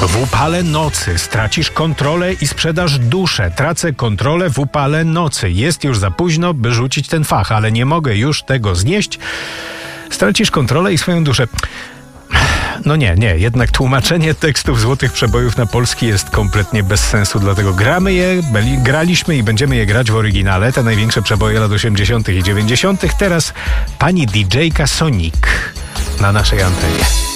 W upale nocy stracisz kontrolę i sprzedasz duszę. Tracę kontrolę w upale nocy. Jest już za późno, by rzucić ten fach, ale nie mogę już tego znieść. Stracisz kontrolę i swoją duszę. No nie, jednak tłumaczenie tekstów Złotych Przebojów na polski jest kompletnie bez sensu, dlatego graliśmy i będziemy je grać w oryginale, te największe przeboje lat 80. i 90. Teraz pani DJ-ka Sonic na naszej antenie.